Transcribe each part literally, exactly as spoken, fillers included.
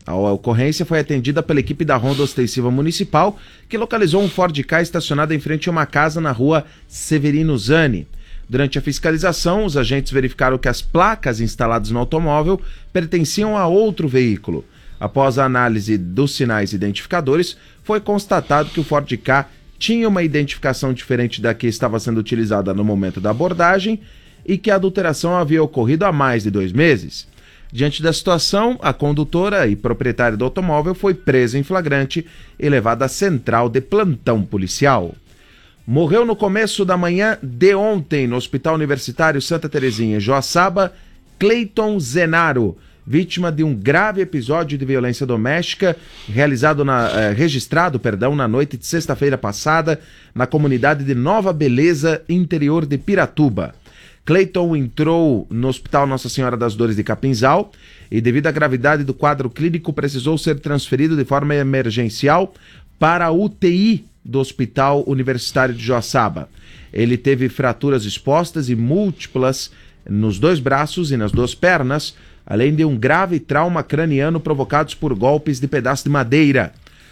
A ocorrência foi atendida pela equipe da Ronda Ostensiva Municipal, que localizou um Ford Ka estacionado em frente a uma casa na rua Severino Zani. Durante a fiscalização, os agentes verificaram que as placas instaladas no automóvel pertenciam a outro veículo. Após a análise dos sinais identificadores, foi constatado que o Ford Ka tinha uma identificação diferente da que estava sendo utilizada no momento da abordagem e que a adulteração havia ocorrido há mais de dois meses. Diante da situação, a condutora e proprietária do automóvel foi presa em flagrante e levada à central de plantão policial. Morreu no começo da manhã de ontem, no Hospital Universitário Santa Terezinha, Joaçaba, Cleiton Zenaro, vítima de um grave episódio de violência doméstica realizado na, eh, registrado perdão, na noite de sexta-feira passada na comunidade de Nova Beleza, interior de Piratuba. Cleiton entrou no Hospital Nossa Senhora das Dores de Capinzal e, devido à gravidade do quadro clínico, precisou ser transferido de forma emergencial para a U T I do Hospital Universitário de Joaçaba. Ele teve fraturas expostas e múltiplas nos dois braços e nas duas pernas, além de um grave trauma craniano provocados por golpes de pedaço de madeira.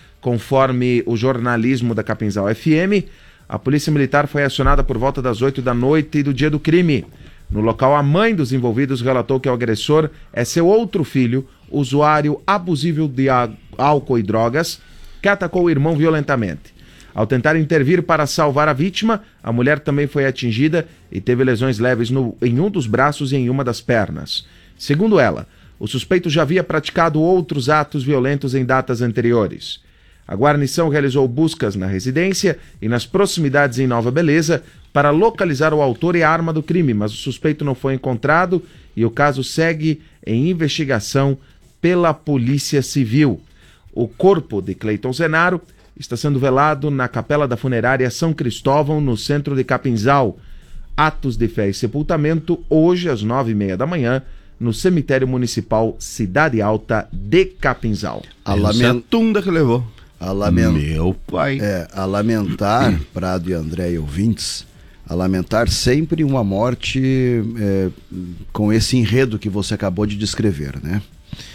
Conforme o jornalismo da Capinzal F M, a Polícia Militar foi acionada por volta das oito da noite do dia do crime. No local, a mãe dos envolvidos relatou que o agressor é seu outro filho, usuário abusivo de álcool e drogas, que atacou o irmão violentamente. Ao tentar intervir para salvar a vítima, a mulher também foi atingida e teve lesões leves no, em um dos braços e em uma das pernas. Segundo ela, o suspeito já havia praticado outros atos violentos em datas anteriores. A guarnição realizou buscas na residência e nas proximidades em Nova Beleza para localizar o autor e a arma do crime, mas o suspeito não foi encontrado e o caso segue em investigação pela Polícia Civil. O corpo de Cleiton Zenaro está sendo velado na Capela da Funerária São Cristóvão, no centro de Capinzal. Atos de fé e sepultamento hoje às nove e meia da manhã, no Cemitério Municipal Cidade Alta de Capinzal. A lamentunda que levou. A lament... Meu pai. É, a lamentar, Prado e André e ouvintes, a lamentar sempre uma morte é, com esse enredo que você acabou de descrever, né?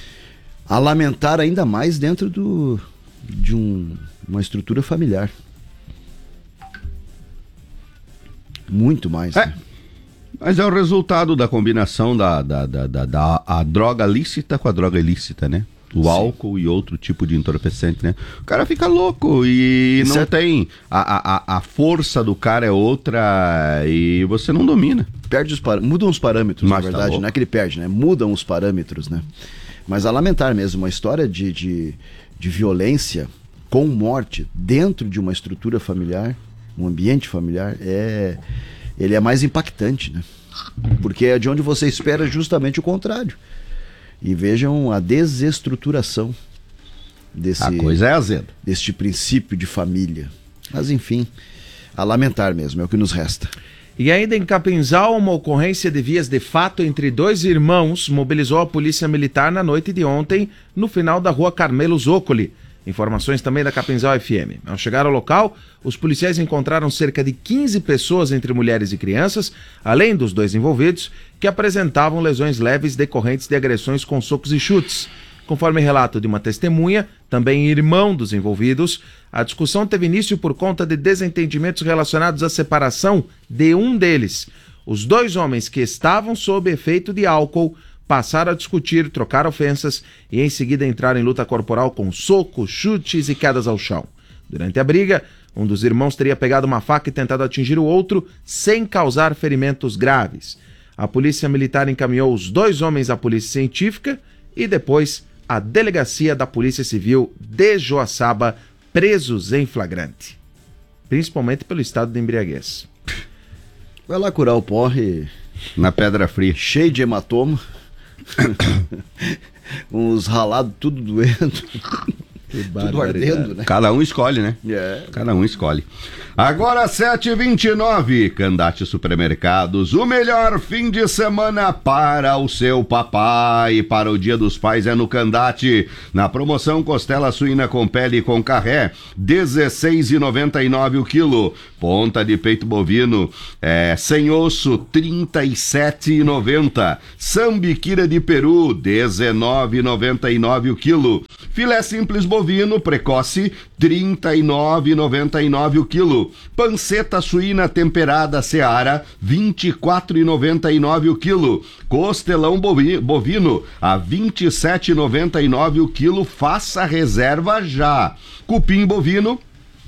A lamentar ainda mais dentro do, de um, uma estrutura familiar. Muito mais. É. Né? Mas é o resultado da combinação da, da, da, da, da a droga lícita com a droga ilícita, né? O Sim. álcool e outro tipo de entorpecente, né? O cara fica louco e Isso não é... tem... A, a, a força do cara é outra e você não domina. Perde os par... Mudam os parâmetros, Mas na verdade. Tá não é que ele perde, né? Mudam os parâmetros, né? Mas a lamentar mesmo, uma história de, de, de violência com morte dentro de uma estrutura familiar, um ambiente familiar, é... ele é mais impactante, né? Porque é de onde você espera justamente o contrário. E vejam a desestruturação desse, a coisa é azeda. deste princípio de família. Mas enfim, a lamentar mesmo, é o que nos resta. E ainda em Capinzal, uma ocorrência de vias de fato entre dois irmãos mobilizou a Polícia Militar na noite de ontem, no final da rua Carmelo Zoccoli. Informações também da Capinzal F M. Ao chegar ao local, os policiais encontraram cerca de quinze pessoas entre mulheres e crianças, além dos dois envolvidos, que apresentavam lesões leves decorrentes de agressões com socos e chutes. Conforme relato de uma testemunha, também irmão dos envolvidos, a discussão teve início por conta de desentendimentos relacionados à separação de um deles. Os dois homens que estavam sob efeito de álcool passaram a discutir, trocar ofensas e em seguida entraram em luta corporal com socos, chutes e quedas ao chão. Durante a briga, um dos irmãos teria pegado uma faca e tentado atingir o outro sem causar ferimentos graves. A Polícia Militar encaminhou os dois homens à Polícia Científica e depois à Delegacia da Polícia Civil de Joaçaba, presos em flagrante. Principalmente pelo estado de embriaguez. Vai lá curar o porre na pedra fria. Cheio de hematoma. Uns ralados tudo doendo. Tudo ardendo, né? Cada um escolhe, né? É. Cada um escolhe. Agora sete e vinte e nove, Candate Supermercados, o melhor fim de semana para o seu papai, para o Dia dos Pais é no Candate. Na promoção, costela suína com pele e com carré, dezesseis reais e noventa e nove o quilo. Ponta de peito bovino, é, sem osso, trinta e sete reais e noventa centavos. Sambiquira de peru, dezenove reais e noventa e nove o quilo. Filé simples bovino precoce, trinta e nove reais e noventa e nove o quilo. Panceta suína temperada Seara, vinte e quatro reais e noventa e nove o quilo. Costelão bovino a vinte e sete reais e noventa e nove o quilo. Faça reserva já. Cupim bovino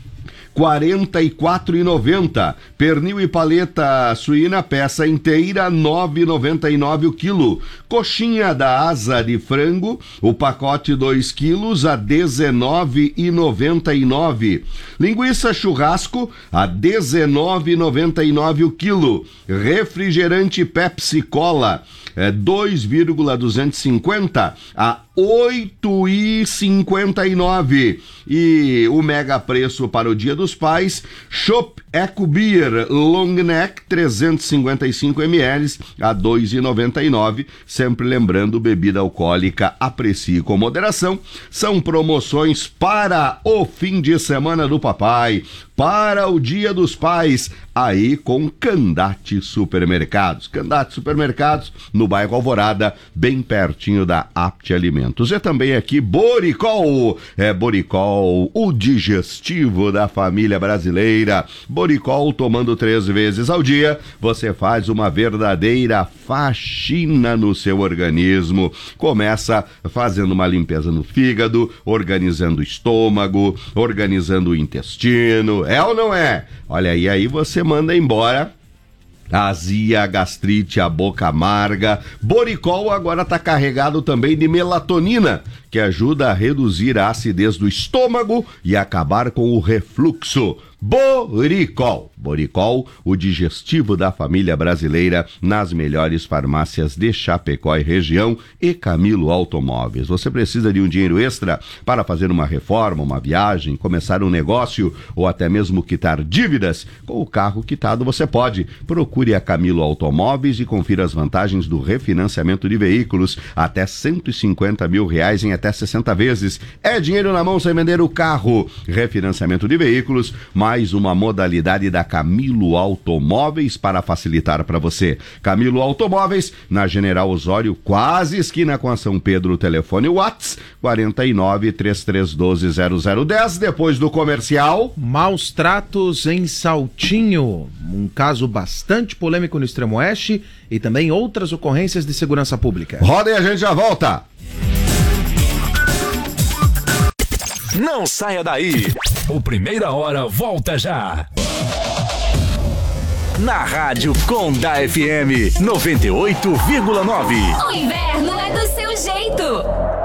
quarenta e quatro reais e noventa centavos. Pernil e paleta suína peça inteira, nove reais e noventa e nove centavos o quilo. Coxinha da asa de frango, o pacote dois quilos a dezenove reais e noventa e nove centavos. Linguiça churrasco a dezenove reais e noventa e nove centavos o quilo. Refrigerante Pepsi Cola é dois vírgula duzentos e cinquenta a oito reais e cinquenta e nove centavos. E o mega preço para o Dia dos Pais, Chopp Eco Beer Long Neck trezentos e cinquenta e cinco mililitros a dois reais e noventa e nove centavos. Sempre lembrando, bebida alcoólica aprecie com moderação. São promoções para o fim de semana do papai, para o Dia dos Pais, aí com Candate Supermercados. Candate Supermercados, no bairro Alvorada, bem pertinho da Apte Alimentos. E também aqui Boricol, é Boricol, o digestivo da família brasileira. Boricol, tomando três vezes ao dia, você faz uma verdadeira faxina no seu organismo. Começa fazendo uma limpeza no fígado, organizando o estômago, organizando o intestino. É ou não é? Olha aí, aí você manda embora a azia, a gastrite, a boca amarga. Boricol agora está carregado também de melatonina, que ajuda a reduzir a acidez do estômago e acabar com o refluxo. Boricol. Boricol, o digestivo da família brasileira, nas melhores farmácias de Chapecó e região e Camilo Automóveis. Você precisa de um dinheiro extra para fazer uma reforma, uma viagem, começar um negócio ou até mesmo quitar dívidas? Com o carro quitado você pode. Procure a Camilo Automóveis e confira as vantagens do refinanciamento de veículos até cento e cinquenta mil reais em até sessenta vezes. É dinheiro na mão sem vender o carro. Refinanciamento de veículos, mais uma modalidade da Camilo Automóveis para facilitar para você. Camilo Automóveis, na General Osório, quase esquina com a São Pedro. Telefone WhatsApp quarenta e nove, trinta e três, doze, zero zero dez. Depois do comercial, maus tratos em Saltinho, um caso bastante polêmico no Extremo Oeste e também outras ocorrências de segurança pública. Roda e a gente já volta. Não saia daí. O Primeira Hora volta já. Na Rádio Conda F M noventa e oito vírgula nove. O inverno é do seu jeito.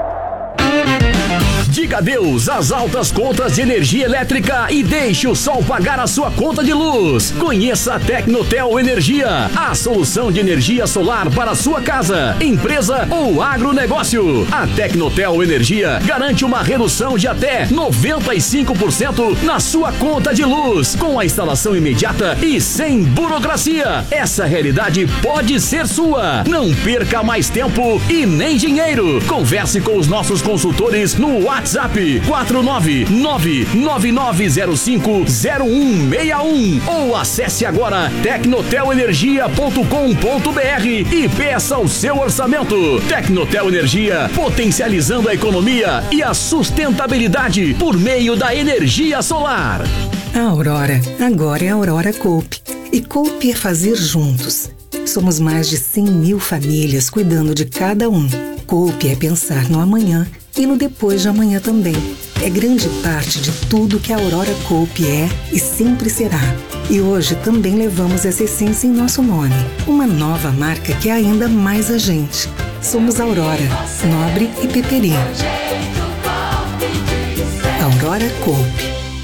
Diga adeus às altas contas de energia elétrica e deixe o sol pagar a sua conta de luz. Conheça a Tecnotel Energia, a solução de energia solar para a sua casa, empresa ou agronegócio. A Tecnotel Energia garante uma redução de até noventa e cinco por cento na sua conta de luz, com a instalação imediata e sem burocracia. Essa realidade pode ser sua. Não perca mais tempo e nem dinheiro. Converse com os nossos consultores no WhatsApp quatro nove nove nove nove zero cinco zero um seis um ou acesse agora tecnotel energia ponto com ponto br e peça o seu orçamento. Tecnotel Energia, potencializando a economia e a sustentabilidade por meio da energia solar. A Aurora, agora é a Aurora Coop. E Coop é fazer juntos. Somos mais de cem mil famílias cuidando de cada um. Coop é pensar no amanhã e no depois de amanhã também. É grande parte de tudo que a Aurora Coop é e sempre será. E hoje também levamos essa essência em nosso nome. Uma nova marca que é ainda mais a gente. Somos Aurora, Nobre e Peperi. Aurora Coop.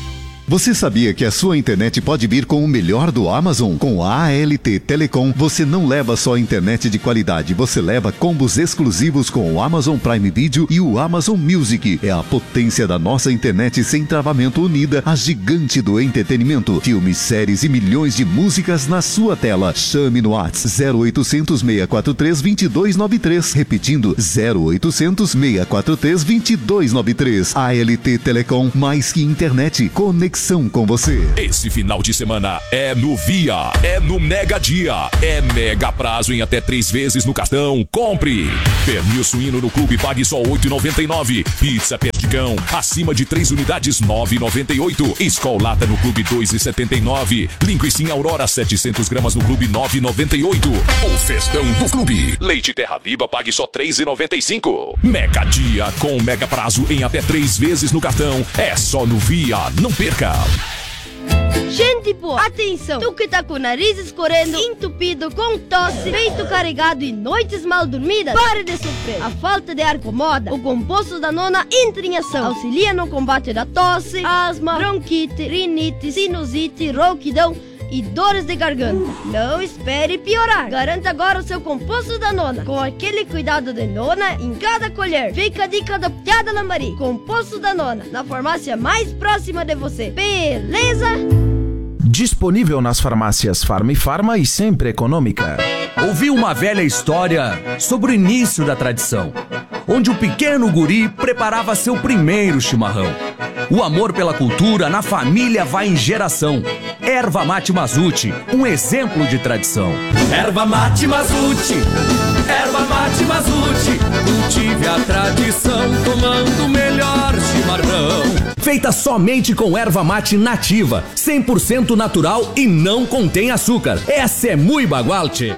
Você sabia que a sua internet pode vir com o melhor do Amazon? Com a A L T Telecom, você não leva só internet de qualidade, você leva combos exclusivos com o Amazon Prime Video e o Amazon Music. É a potência da nossa internet sem travamento unida à gigante do entretenimento. Filmes, séries e milhões de músicas na sua tela. Chame no WhatsApp zero oitocentos, seis quatro três, dois dois nove três. Repetindo, zero oitocentos, seis quatro três, dois dois nove três. A L T Telecom, mais que internet, conexão com você. Esse final de semana é no Via, é no Mega Dia, é mega prazo em até três vezes no cartão. Compre! Pernil suíno no clube, pague só oito reais e noventa e nove centavos. Pizza Perdigão, acima de três unidades, nove reais e noventa e oito centavos. Skol Lata no clube, dois reais e setenta e nove centavos. Linguiça Aurora, setecentos gramas no clube, nove reais e noventa e oito centavos. O festão do clube. Leite Terra Viva, pague só três reais e noventa e cinco centavos. Mega Dia, com mega prazo em até três vezes no cartão. É só no Via, não perca! Gente boa, atenção! Tu que tá com o nariz escorrendo, entupido, com tosse, peito carregado e noites mal dormidas, pare de sofrer! A falta de ar incomoda? O composto da nona entra em ação. Auxilia no combate da tosse, asma, bronquite, rinite, sinusite, rouquidão e dores de garganta. Não espere piorar. Garanta agora o seu composto da nona, com aquele cuidado de nona em cada colher. Fica a dica da Piada Lambari. Composto da nona, na farmácia mais próxima de você. Beleza? Disponível nas farmácias Farma e Farma e sempre econômica. Ouvi uma velha história sobre o início da tradição, onde o pequeno guri preparava seu primeiro chimarrão. O amor pela cultura na família vai em geração. Erva Mate Mazuti, um exemplo de tradição. Erva Mate Mazuti, Erva Mate Mazuti, cultive a tradição tomando o melhor chimarrão. Feita somente com erva mate nativa, cem por cento natural e não contém açúcar. Essa é muito bagualte.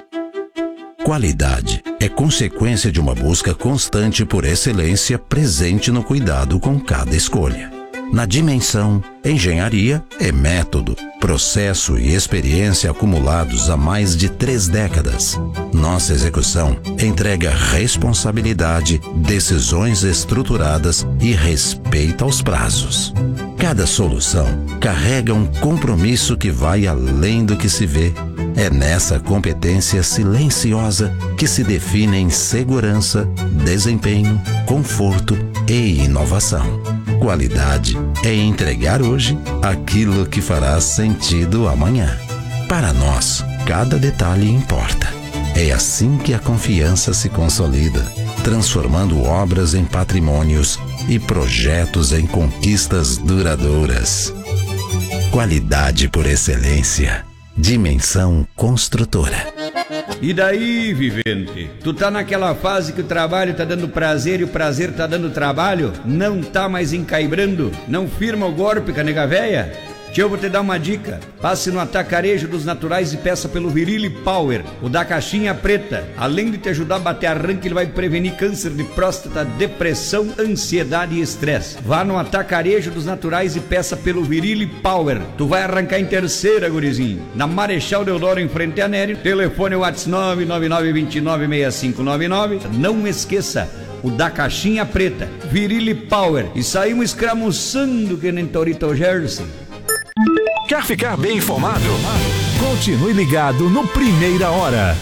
Qualidade é consequência de uma busca constante por excelência presente no cuidado com cada escolha. Na Dimensão, engenharia é método, processo e experiência acumulados há mais de três décadas. Nossa execução entrega responsabilidade, decisões estruturadas e respeito aos prazos. Cada solução carrega um compromisso que vai além do que se vê. É nessa competência silenciosa que se definem segurança, desempenho, conforto e inovação. Qualidade é entregar hoje aquilo que fará sentido amanhã. Para nós, cada detalhe importa. É assim que a confiança se consolida, transformando obras em patrimônios e projetos em conquistas duradouras. Qualidade por excelência. Dimensão Construtora. E daí, vivente? Tu tá naquela fase que o trabalho tá dando prazer e o prazer tá dando trabalho? Não tá mais encaibrando? Não firma o golpe, canega véia? Eu vou te dar uma dica. Passe no Atacarejo dos Naturais e peça pelo Virile Power, o da caixinha preta. Além de te ajudar a bater arranque, ele vai prevenir câncer de próstata, depressão, ansiedade e estresse. Vá no Atacarejo dos Naturais e peça pelo Virile Power. Tu vai arrancar em terceira, gurizinho. Na Marechal Deodoro, em frente a Nério. Telefone WhatsApp nove nove nove, dois nove, seis cinco nove nove. Não esqueça, o da caixinha preta, Virile Power. E saímos escramuçando que nem Torito Jersey. Quer ficar bem informado? Continue ligado no Primeira Hora.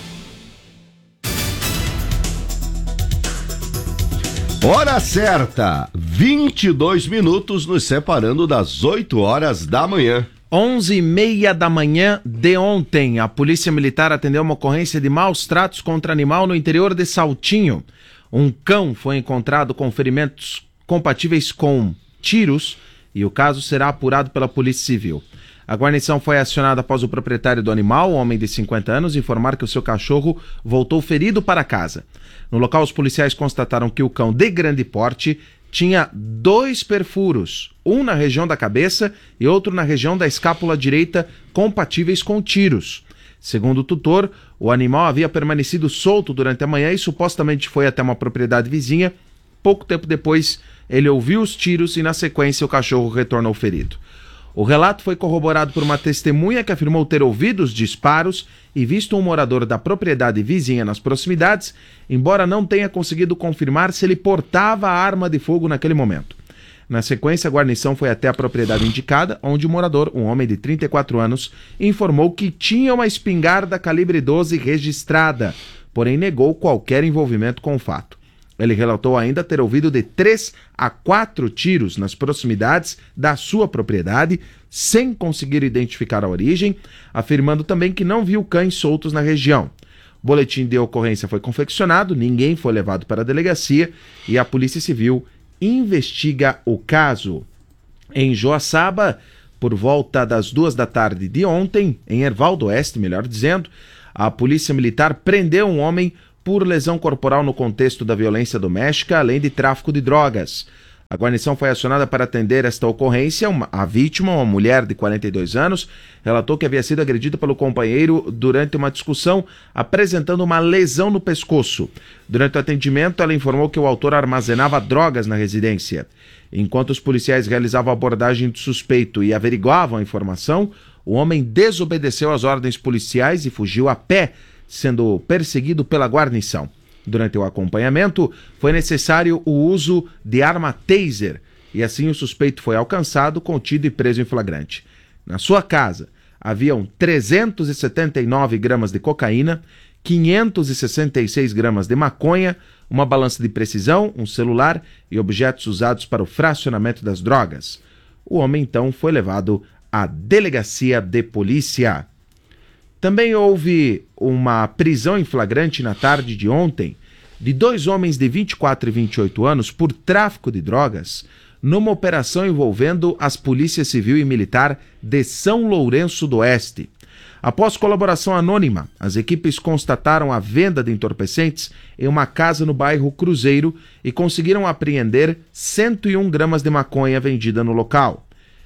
Hora certa, vinte e dois minutos nos separando das oito horas da manhã. onze e meia da manhã de ontem, a Polícia Militar atendeu uma ocorrência de maus tratos contra animal no interior de Saltinho. Um cão foi encontrado com ferimentos compatíveis com tiros e o caso será apurado pela Polícia Civil. A guarnição foi acionada após o proprietário do animal, um homem de cinquenta anos, informar que o seu cachorro voltou ferido para casa. No local, os policiais constataram que o cão de grande porte tinha dois perfuros, um na região da cabeça e outro na região da escápula direita, compatíveis com tiros. Segundo o tutor, o animal havia permanecido solto durante a manhã e supostamente foi até uma propriedade vizinha. Pouco tempo depois, ele ouviu os tiros e, na sequência, o cachorro retornou ferido. O relato foi corroborado por uma testemunha que afirmou ter ouvido os disparos e visto um morador da propriedade vizinha nas proximidades, embora não tenha conseguido confirmar se ele portava a arma de fogo naquele momento. Na sequência, a guarnição foi até a propriedade indicada, onde o morador, um homem de trinta e quatro anos, informou que tinha uma espingarda calibre doze registrada, porém negou qualquer envolvimento com o fato. Ele relatou ainda ter ouvido de três a quatro tiros nas proximidades da sua propriedade, sem conseguir identificar a origem, afirmando também que não viu cães soltos na região. O boletim de ocorrência foi confeccionado, ninguém foi levado para a delegacia e a Polícia Civil investiga o caso. Em Joaçaba, por volta das duas da tarde de ontem, em Erval do Oeste, melhor dizendo, a Polícia Militar prendeu um homem por lesão corporal no contexto da violência doméstica, além de tráfico de drogas. A guarnição foi acionada para atender esta ocorrência. Uma, a vítima, uma mulher de quarenta e dois anos, relatou que havia sido agredida pelo companheiro durante uma discussão, apresentando uma lesão no pescoço. Durante o atendimento, ela informou que o autor armazenava drogas na residência. Enquanto os policiais realizavam a abordagem do suspeito e averiguavam a informação, o homem desobedeceu às ordens policiais e fugiu a pé, sendo perseguido pela guarnição. Durante o acompanhamento, foi necessário o uso de arma taser, e assim o suspeito foi alcançado, contido e preso em flagrante. Na sua casa, haviam trezentos e setenta e nove gramas de cocaína, quinhentos e sessenta e seis gramas de maconha, uma balança de precisão, um celular e objetos usados para o fracionamento das drogas. O homem, então, foi levado à delegacia de polícia. Também houve uma prisão em flagrante na tarde de ontem de dois homens de vinte e quatro e vinte e oito anos por tráfico de drogas numa operação envolvendo as polícias civil e militar de São Lourenço do Oeste. Após colaboração anônima, as equipes constataram a venda de entorpecentes em uma casa no bairro Cruzeiro e conseguiram apreender cento e um gramas de maconha vendida no local.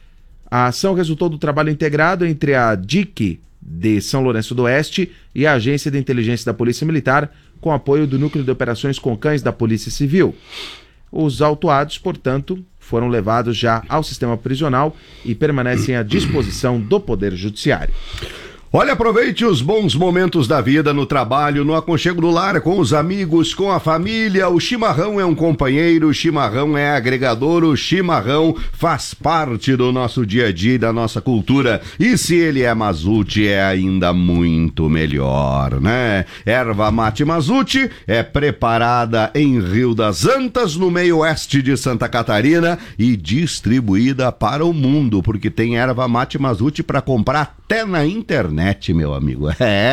A ação resultou do trabalho integrado entre a D I C de São Lourenço do Oeste e a Agência de Inteligência da Polícia Militar, com apoio do Núcleo de Operações com Cães da Polícia Civil. Os autuados, portanto, foram levados já ao sistema prisional e permanecem à disposição do Poder Judiciário. Olha, aproveite os bons momentos da vida no trabalho, no aconchego do lar, com os amigos, com a família. O chimarrão é um companheiro, o chimarrão é agregador, o chimarrão faz parte do nosso dia a dia e da nossa cultura. E se ele é Mazute, é ainda muito melhor, né? Erva mate Mazute é preparada em Rio das Antas, no meio oeste de Santa Catarina, e distribuída para o mundo, porque tem erva mate Mazute para comprar até na internet, meu amigo.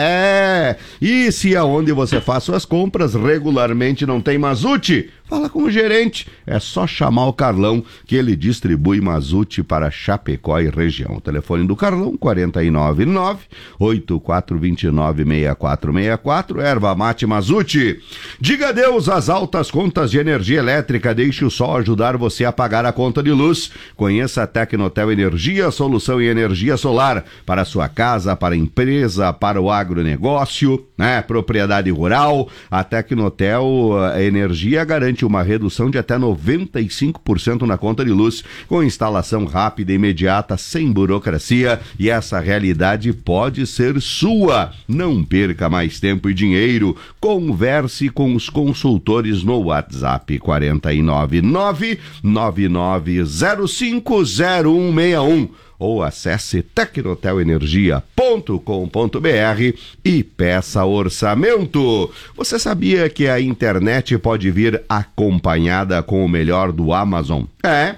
É! E se aonde você faz suas compras regularmente não tem Mazute, fala com o gerente. É só chamar o Carlão, que ele distribui Mazute para Chapecó e região. O telefone do Carlão, quatro nove nove, oito quatro dois nove, seis quatro seis quatro, Erva Mate Mazute. Diga adeus às altas contas de energia elétrica. Deixe o sol ajudar você a pagar a conta de luz. Conheça a Tecnotel Energia, solução em energia solar para sua casa, para a empresa, para o agronegócio, né? Propriedade rural. A Tecnotel a Energia garante uma redução de até noventa e cinco por cento na conta de luz, com instalação rápida e imediata, sem burocracia, e essa realidade pode ser sua. Não perca mais tempo e dinheiro. Converse com os consultores no WhatsApp quatro nove nove, nove nove zero cinco, zero um seis um. Ou acesse tecnotel energia ponto com ponto br e peça orçamento. Você sabia que a internet pode vir acompanhada com o melhor do Amazon? É.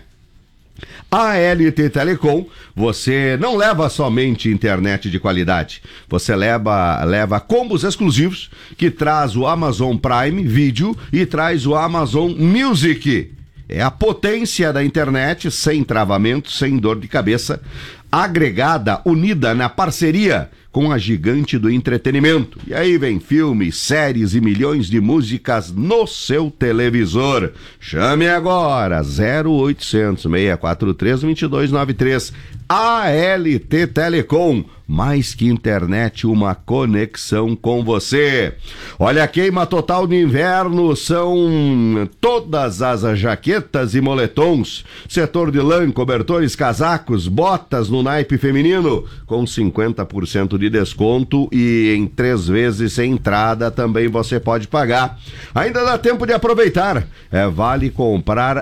A L T Telecom, você não leva somente internet de qualidade, você leva, leva combos exclusivos que traz o Amazon Prime Video e traz o Amazon Music. É a potência da internet, sem travamento, sem dor de cabeça, agregada, unida na parceria com a gigante do entretenimento. E aí vem filmes, séries e milhões de músicas no seu televisor. Chame agora, zero oitocentos, seis quatro três, dois dois nove três. A L T Telecom, mais que internet, uma conexão com você. Olha, a queima total de inverno são todas as jaquetas e moletons, setor de lã, cobertores, casacos, botas no naipe feminino, com cinquenta por cento de desconto e em três vezes sem entrada também você pode pagar. Ainda dá tempo de aproveitar. É, vale comprar até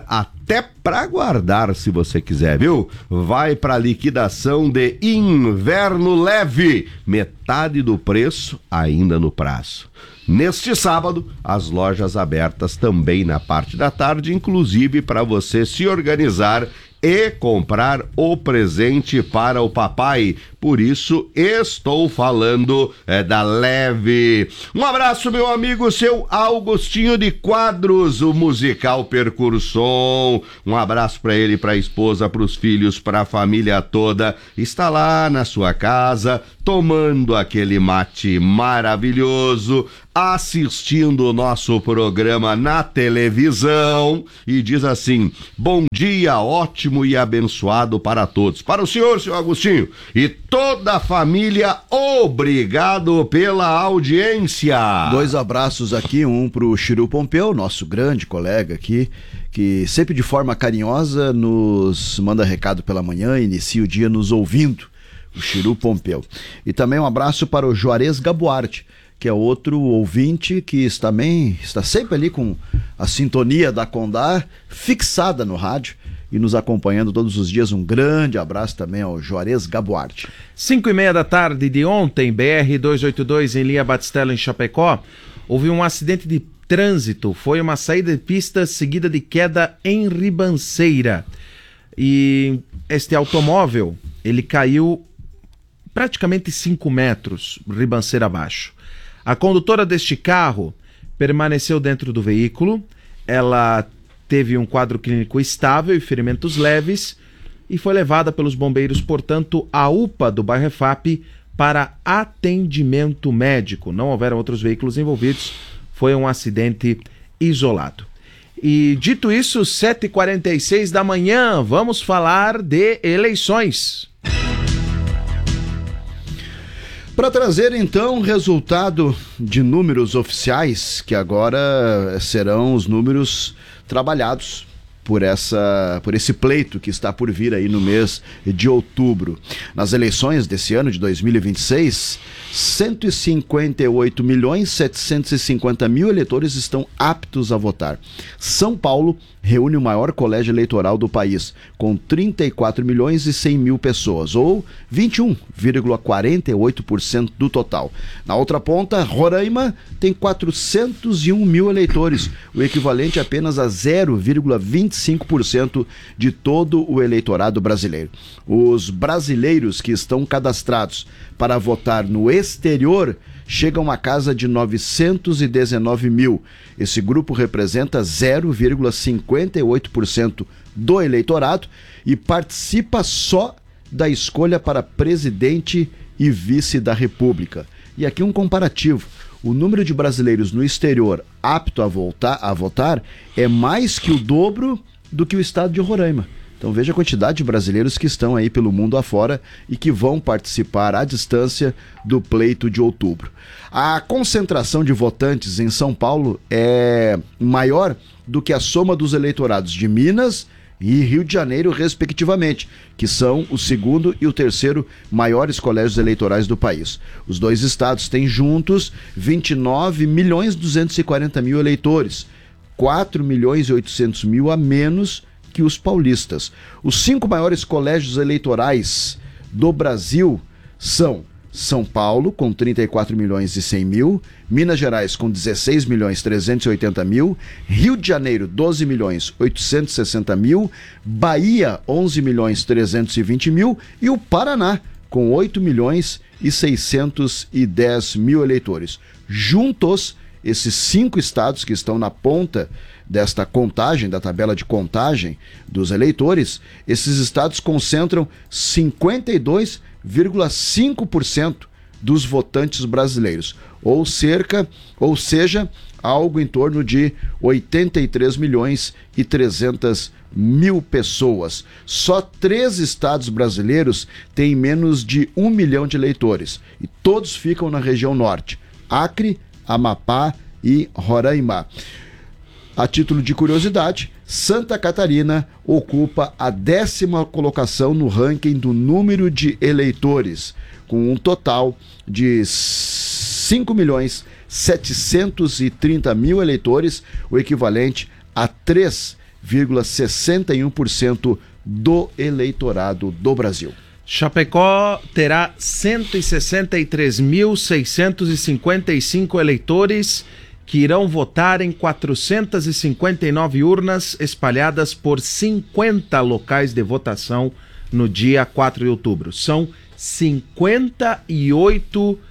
até para guardar se você quiser, viu? Vai para liquidação de inverno leve, metade do preço ainda no prazo. Neste sábado, as lojas abertas também na parte da tarde, inclusive para você se organizar e comprar o presente para o papai. Por isso, estou falando é, da Leve. Um abraço, meu amigo, seu Augustinho de Quadros, o musical Percursom. Um abraço para ele, para a esposa, para os filhos, para a família toda. Está lá na sua casa, tomando aquele mate maravilhoso, assistindo o nosso programa na televisão e diz assim: bom dia, ótimo e abençoado para todos. Para o senhor, senhor Agostinho, e toda a família, obrigado pela audiência. Dois abraços aqui, um pro Chiru Pompeu, nosso grande colega aqui, que sempre de forma carinhosa nos manda recado pela manhã, inicia o dia nos ouvindo, o Chiru Pompeu. E também um abraço para o Juarez Gabuarte, que é outro ouvinte que está, também, está sempre ali com a sintonia da Condá fixada no rádio e nos acompanhando todos os dias. Um grande abraço também ao Juarez Gabuarte. Cinco e meia da tarde de ontem, B R duzentos e oitenta e dois em linha Batistella, em Chapecó, houve um acidente de trânsito. Foi uma saída de pista seguida de queda em ribanceira. E este automóvel, ele caiu praticamente cinco metros, ribanceira abaixo. A condutora deste carro permaneceu dentro do veículo, ela teve um quadro clínico estável e ferimentos leves e foi levada pelos bombeiros, portanto, à U P A do bairro F A P para atendimento médico. Não houveram outros veículos envolvidos, foi um acidente isolado. E dito isso, sete e quarenta e seis da manhã, vamos falar de eleições. Para trazer então o resultado de números oficiais, que agora serão os números trabalhados por, essa, por esse pleito que está por vir aí no mês de outubro. Nas eleições desse ano de dois mil e vinte e seis, cento e cinquenta e oito milhões setecentos e cinquenta mil eleitores estão aptos a votar. São Paulo reúne o maior colégio eleitoral do país, com trinta e quatro milhões e cem mil pessoas, ou vinte e um vírgula quarenta e oito por cento do total. Na outra ponta, Roraima tem quatrocentos e um mil eleitores, o equivalente apenas a zero vírgula vinte e cinco por cento de todo o eleitorado brasileiro. Os brasileiros que estão cadastrados para votar no exterior chegam a casa de novecentos e dezenove mil. Esse grupo representa zero vírgula cinquenta e oito por cento do eleitorado e participa só da escolha para presidente e vice da República. E aqui um comparativo. O número de brasileiros no exterior apto a, voltar, a votar é mais que o dobro do que o estado de Roraima. Então veja a quantidade de brasileiros que estão aí pelo mundo afora e que vão participar à distância do pleito de outubro. A concentração de votantes em São Paulo é maior do que a soma dos eleitorados de Minas e Rio de Janeiro, respectivamente, que são o segundo e o terceiro maiores colégios eleitorais do país. Os dois estados têm juntos vinte e nove milhões duzentos e quarenta mil eleitores, quatro milhões e oitocentos mil a menos que os paulistas. Os cinco maiores colégios eleitorais do Brasil são São Paulo, com trinta e quatro milhões e cem mil, Minas Gerais, com dezesseis milhões trezentos e oitenta mil, Rio de Janeiro, doze milhões oitocentos e sessenta mil, Bahia, onze milhões trezentos e vinte mil e o Paraná, com oito milhões e seiscentos e dez mil eleitores. Juntos, esses cinco estados que estão na ponta desta contagem, da tabela de contagem dos eleitores, esses estados concentram cinquenta e dois vírgula cinco por cento dos votantes brasileiros, ou cerca, ou seja, algo em torno de oitenta e três milhões e trezentas mil pessoas. Só três estados brasileiros têm menos de um milhão de eleitores, e todos ficam na região norte: Acre, Amapá e Roraima. A título de curiosidade, Santa Catarina ocupa a décima colocação no ranking do número de eleitores, com um total de cinco milhões setecentos e trinta mil eleitores, o equivalente a três vírgula sessenta e um por cento do eleitorado do Brasil. Chapecó terá cento e sessenta e três mil, seiscentos e cinquenta e cinco eleitores que irão votar em quatrocentas e cinquenta e nove urnas espalhadas por cinquenta locais de votação no dia quatro de outubro. São cinquenta e oito uh,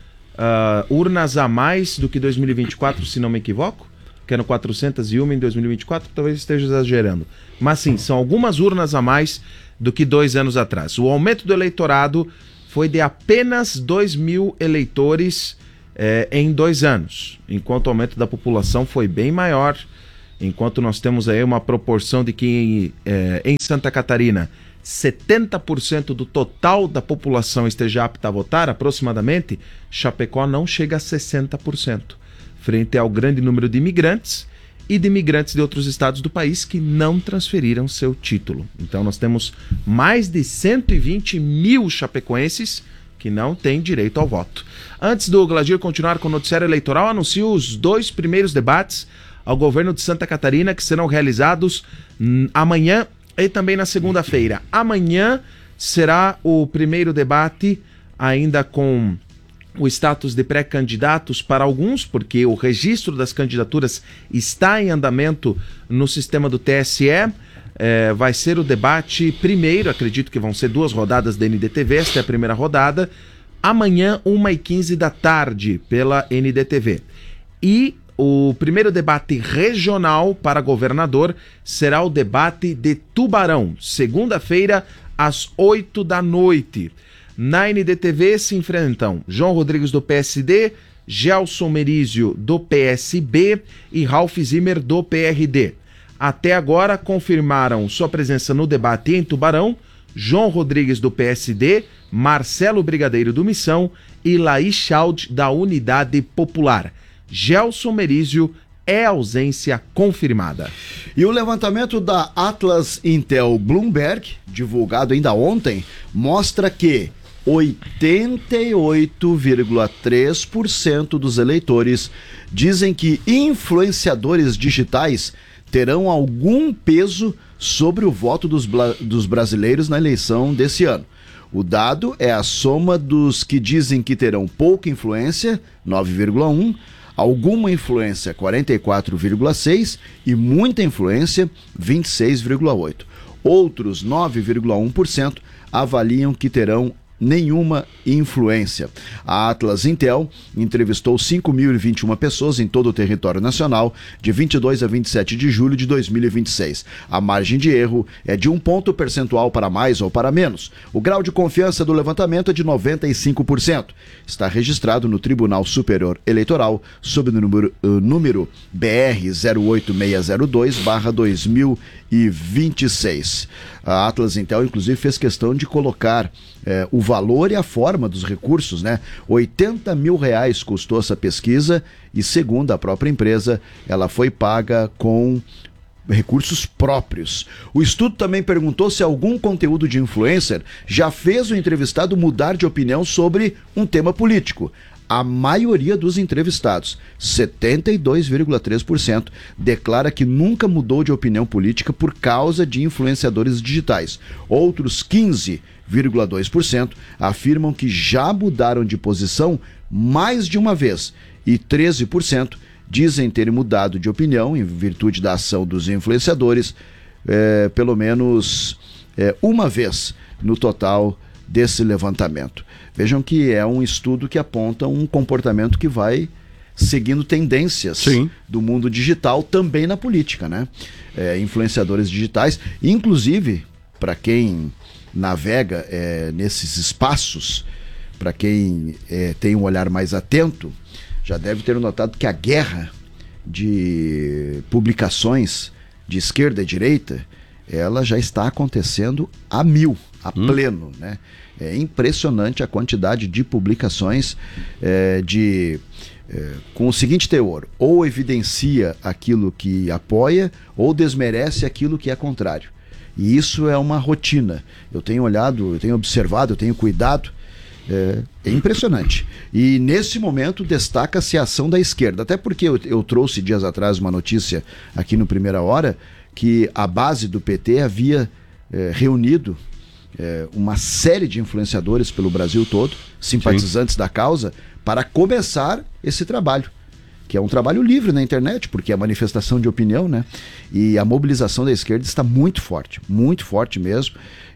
urnas a mais do que dois mil e vinte e quatro, se não me equivoco. Que eram quatrocentas e uma em dois mil e vinte e quatro, talvez esteja exagerando. Mas sim, são algumas urnas a mais do que dois anos atrás. O aumento do eleitorado foi de apenas dois mil eleitores eh, em dois anos, enquanto o aumento da população foi bem maior, enquanto nós temos aí uma proporção de que eh, em Santa Catarina setenta por cento do total da população esteja apta a votar, aproximadamente, Chapecó não chega a sessenta por cento, frente ao grande número de imigrantes e de imigrantes de outros estados do país que não transferiram seu título. Então nós temos mais de cento e vinte mil chapecoenses que não têm direito ao voto. Antes do Gladir continuar com o noticiário eleitoral, anuncio os dois primeiros debates ao governo de Santa Catarina que serão realizados hum, amanhã e também na segunda-feira. Amanhã será o primeiro debate ainda com o status de pré-candidatos para alguns, porque o registro das candidaturas está em andamento no sistema do T S E. É, vai ser o debate primeiro, acredito que vão ser duas rodadas da N D T V, esta é a primeira rodada, amanhã, uma e quinze da tarde, pela N D T V. E o primeiro debate regional para governador será o debate de Tubarão, segunda-feira, às oito da noite. Na N D T V se enfrentam João Rodrigues do P S D, Gelson Merizio do P S B e Ralph Zimmer do P R D. Até agora confirmaram sua presença no debate em Tubarão João Rodrigues do P S D, Marcelo Brigadeiro do Missão e Laís Schaud da Unidade Popular. Gelson Merizio é ausência confirmada. E o levantamento da Atlas Intel Bloomberg, divulgado ainda ontem, mostra que oitenta e oito vírgula três por cento dos eleitores dizem que influenciadores digitais terão algum peso sobre o voto dos, dos brasileiros na eleição desse ano. O dado é a soma dos que dizem que terão pouca influência, nove vírgula um por cento, alguma influência, quarenta e quatro vírgula seis por cento e muita influência, vinte e seis vírgula oito por cento. Outros nove vírgula um por cento avaliam que terão nenhuma influência. A Atlas Intel entrevistou cinco mil e vinte e uma pessoas em todo o território nacional de vinte e dois a vinte e sete de julho de dois mil e vinte e seis. A margem de erro é de um ponto percentual para mais ou para menos. O grau de confiança do levantamento é de noventa e cinco por cento. Está registrado no Tribunal Superior Eleitoral sob o número, uh, número B R zero oito seis zero dois barra dois mil e vinte e seis. A Atlas Intel, inclusive, fez questão de colocar eh, o valor e a forma dos recursos, né? oitenta mil reais custou essa pesquisa e, segundo a própria empresa, ela foi paga com recursos próprios. O estudo também perguntou se algum conteúdo de influencer já fez o entrevistado mudar de opinião sobre um tema político. A maioria dos entrevistados, setenta e dois vírgula três por cento, declara que nunca mudou de opinião política por causa de influenciadores digitais. Outros quinze vírgula dois por cento afirmam que já mudaram de posição mais de uma vez e treze por cento dizem ter mudado de opinião em virtude da ação dos influenciadores é, pelo menos é, uma vez no total desse levantamento. Vejam que é um estudo que aponta um comportamento que vai seguindo tendências Sim. do mundo digital também na política, né? É, influenciadores digitais, inclusive, para quem navega é, nesses espaços, para quem é, tem um olhar mais atento, já deve ter notado que a guerra de publicações de esquerda e direita, ela já está acontecendo a mil, a hum. pleno, né? É impressionante a quantidade de publicações é, de, é, com o seguinte teor: ou evidencia aquilo que apoia ou desmerece aquilo que é contrário. E isso é uma rotina. Eu tenho olhado, eu tenho observado, eu tenho cuidado. É, é impressionante. E nesse momento destaca-se a ação da esquerda. Até porque eu, eu trouxe dias atrás uma notícia aqui no Primeira Hora que a base do P T havia é, reunido é, uma série de influenciadores pelo Brasil todo, simpatizantes Sim. da causa, para começar esse trabalho, que é um trabalho livre na internet, porque é manifestação de opinião, né? E a mobilização da esquerda está muito forte, muito forte mesmo,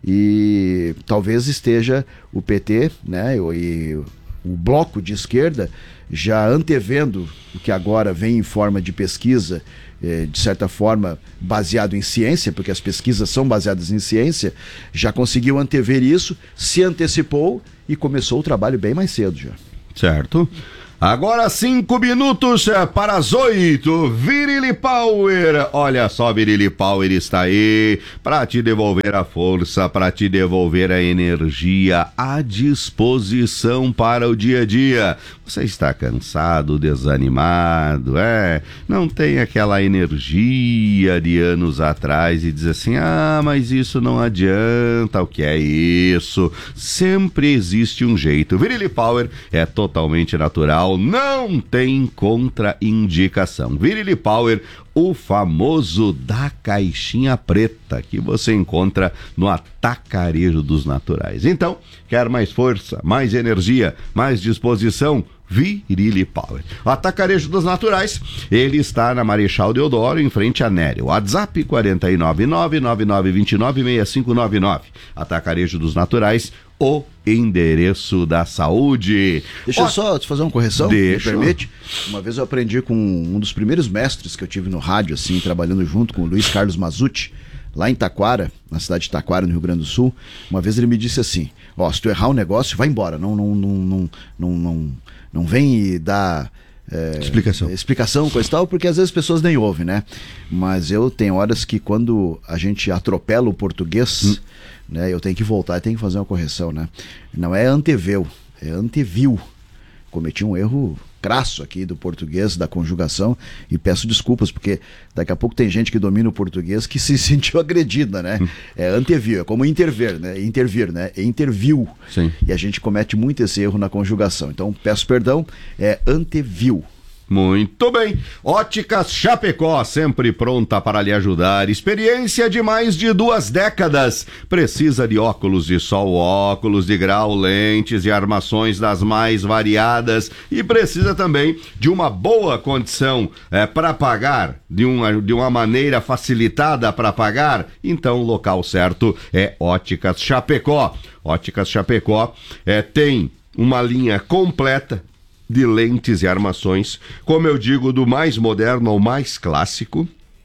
e talvez esteja o P T, né, e o bloco de esquerda já antevendo o que agora vem em forma de pesquisa, eh, de certa forma baseado em ciência, porque as pesquisas são baseadas em ciência, já conseguiu antever isso, se antecipou e começou o trabalho bem mais cedo já. Certo. Agora cinco minutos para as oito. Virilli Power. Olha só, Virilli Power está aí para te devolver a força, para te devolver a energia, a disposição para o dia a dia. Você está cansado, desanimado, é? Não tem aquela energia de anos atrás e diz assim, ah, mas isso não adianta, o que é isso? Sempre existe um jeito. Virilli Power é totalmente natural, não tem contraindicação. Virilli Power, o famoso da caixinha preta, que você encontra no Atacarejo dos Naturais. Então, quer mais força, mais energia, mais disposição? Virilli Power. O Atacarejo dos Naturais, ele está na Marechal Deodoro, em frente à Nério. WhatsApp quatro nove nove, nove nove dois nove, seis cinco nove nove. Atacarejo dos Naturais, o endereço da saúde. Deixa Ó, eu só te fazer uma correção, deixa. me permite? Uma vez eu aprendi com um dos primeiros mestres que eu tive no rádio, assim, trabalhando junto com o Luiz Carlos Mazzucci, lá em Taquara, na cidade de Taquara, no Rio Grande do Sul. Uma vez ele me disse assim, ó, se tu errar um negócio, vai embora, não, não, não, não, não, não, não vem e dar... É, explicação. Explicação, coisa e tal, porque às vezes as pessoas nem ouvem, né? Mas eu tenho horas que quando a gente atropela o português, hum. né, eu tenho que voltar e tenho que fazer uma correção, né? Não é anteveu, é anteviu. Cometi um erro crasso aqui do português, da conjugação, e peço desculpas, porque daqui a pouco tem gente que domina o português que se sentiu agredida, né? Hum. É anteviu, é como intervir, né? Intervir, né? É interviu. Sim. E a gente comete muito esse erro na conjugação. Então, peço perdão, é anteviu. Muito bem. Óticas Chapecó, sempre pronta para lhe ajudar. Experiência de mais de duas décadas. Precisa de óculos de sol, óculos de grau, lentes e armações das mais variadas. E precisa também de uma boa condição é, para pagar, de uma, de uma maneira facilitada para pagar. Então o local certo é Óticas Chapecó. Óticas Chapecó é, tem uma linha completa de lentes e armações, como eu digo, do mais moderno ao mais clássico,